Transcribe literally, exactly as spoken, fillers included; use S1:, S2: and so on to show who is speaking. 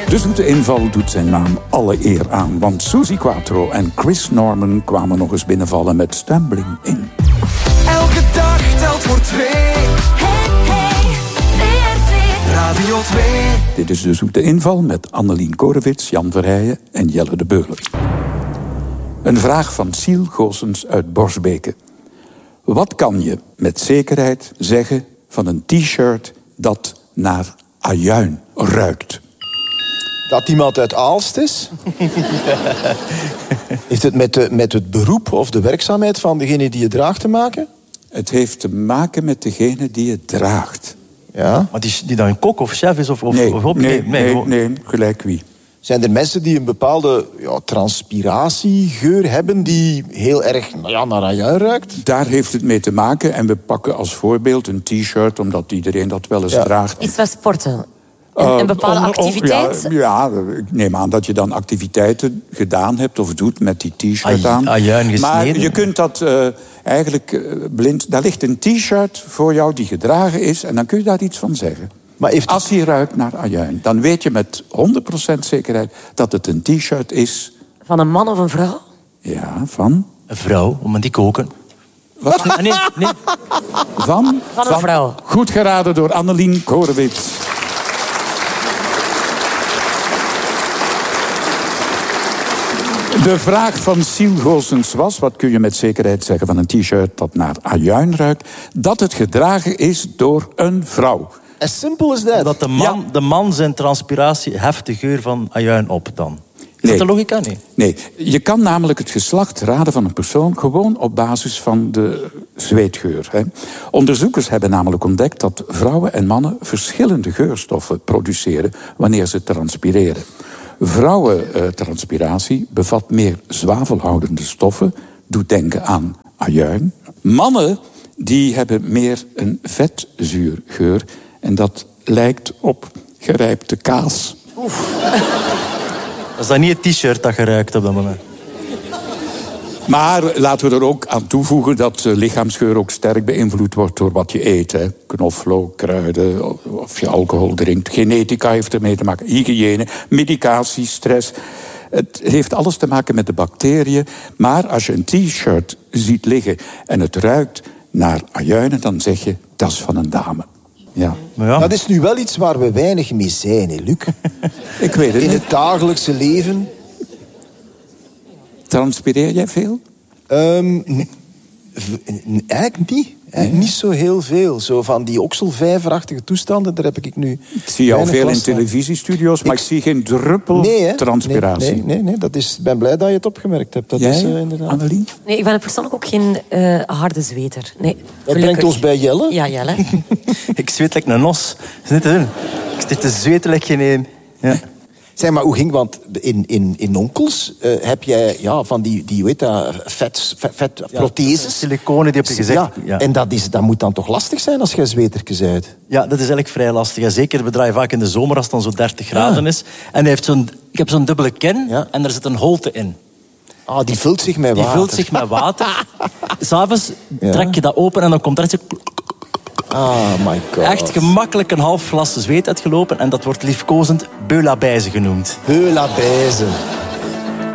S1: De zoete inval doet zijn naam alle eer aan. Want Suzy Quatro en Chris Norman kwamen nog eens binnenvallen met Stumbling In.
S2: Elke dag telt voor twee. Hey, hey, V R T. Radio twee.
S1: Dit is de zoete inval met Annelien Korewits, Jan Verheijen en Jelle de Beuler. Een vraag van Siel Goossens uit Borsbeke. Wat kan je met zekerheid zeggen van een t-shirt dat naar ajuin ruikt?
S3: Dat iemand uit Aalst is? Heeft het met, de, met het beroep of de werkzaamheid van degene die het draagt te maken?
S1: Het heeft te maken met degene die het draagt.
S3: Ja?
S4: Maar die, die dan een kok of chef is? Of, of,
S1: Nee,
S4: of hobby?
S1: nee, nee,
S4: gewoon-
S1: nee, gelijk wie.
S3: Zijn er mensen die een bepaalde ja, transpiratiegeur hebben die heel erg nou ja, naar ajuin ruikt?
S1: Daar heeft het mee te maken. En we pakken als voorbeeld een t-shirt, omdat iedereen dat wel eens
S3: Ja.
S1: draagt.
S5: Iets met sporten. Een,
S1: Uh,
S5: een bepaalde
S1: onder-
S5: activiteit.
S1: Ja, ja, ik neem aan dat je dan activiteiten gedaan hebt of doet met die t-shirt
S4: Aj-
S1: aan.
S4: ajuin gesneden.
S1: Maar je kunt dat uh, eigenlijk uh, blind... Daar ligt een t-shirt voor jou die gedragen is en dan kun je daar iets van zeggen.
S3: Maar heeft...
S1: Als hij ruikt naar ajuin, dan weet je met honderd procent zekerheid dat het een t-shirt is.
S5: Van een man of een vrouw?
S1: Ja, van...
S4: Een vrouw, om die koken.
S1: Wat?
S4: Nee, nee, nee.
S1: Van?
S5: Van een vrouw.
S1: Goed geraden door Annelien Korewits. De vraag van Siel Goossens was... wat kun je met zekerheid zeggen van een t-shirt dat naar ajuin ruikt? Dat het gedragen is door een vrouw.
S3: As simple as that.
S4: Dat de man, de man zijn transpiratie heft de geur van ajuin op dan. Is
S1: Nee.
S4: dat de logica? Nee.
S1: Nee, je kan namelijk het geslacht raden van een persoon... gewoon op basis van de zweetgeur. Hè. Onderzoekers hebben namelijk ontdekt dat vrouwen en mannen... verschillende geurstoffen produceren wanneer ze transpireren. Vrouwentranspiratie bevat meer zwavelhoudende stoffen... doet denken aan ajuin. Mannen die hebben meer een vetzuurgeur... en dat lijkt op gerijpte kaas.
S4: Dat is dan niet het t-shirt dat je ruikt op dat moment.
S1: Maar laten we er ook aan toevoegen dat uh, lichaamsgeur ook sterk beïnvloed wordt door wat je eet. Hè. Knoflook, kruiden, of, of je alcohol drinkt. Genetica heeft ermee te maken, hygiëne, medicatie, stress. Het heeft alles te maken met de bacteriën. Maar als je een t-shirt ziet liggen en het ruikt naar ajuinen... dan zeg je, dat is van een dame. Ja.
S4: Maar ja,
S3: Dat is nu wel iets waar we weinig mee zijn, hè, Luc.
S1: Ik weet het
S3: In
S1: niet.
S3: het dagelijkse leven...
S1: Transpireer jij veel?
S3: Um, n- v- n- eigenlijk niet. Eigenlijk niet zo heel veel. Zo van die okselvijverachtige toestanden, daar heb ik nu...
S1: Ik zie jou
S3: weinig
S1: veel in
S3: last van.
S1: televisiestudio's, maar ik,
S3: Ik-
S1: zie geen druppel
S3: Nee, hè?
S1: transpiratie.
S3: Nee, nee, nee, dat is, ik ben blij dat je het opgemerkt hebt. Dat
S1: Jij,
S3: is uh, inderdaad...
S1: Annelien?
S5: Nee, ik ben persoonlijk ook geen uh, harde zweter. Nee,
S3: Dat
S5: gelukkig.
S3: brengt ons bij Jelle.
S5: Ja, Jelle.
S4: ik zweet like een os. Dat is niet te doen. Ik zit te zweten like geen één. Ja.
S3: Zeg maar, hoe ging... Want in, in, in Onkels uh, heb jij ja, van die, die hoe heet dat, vet, vet, vet protheses.
S4: Siliconen die op je gezicht.
S3: Ja,
S4: Ja.
S3: en dat, is, dat moet dan toch lastig zijn als jij zwetertjes uit?
S4: Ja, dat is eigenlijk vrij lastig. Ja, zeker, we draaien vaak in de zomer als het dan zo dertig graden is. En hij heeft zo'n, ik heb zo'n dubbele kin
S3: Ja.
S4: en er zit een holte in.
S3: Ah, die vult zich met
S4: Die
S3: water.
S4: vult zich met water. S'avonds
S3: Ja.
S4: trek je dat open en dan komt er iets...
S3: Ah, my god.
S4: Echt gemakkelijk een half glas zweet uitgelopen en dat wordt liefkozend beulabijze genoemd.
S3: Heulabijzen.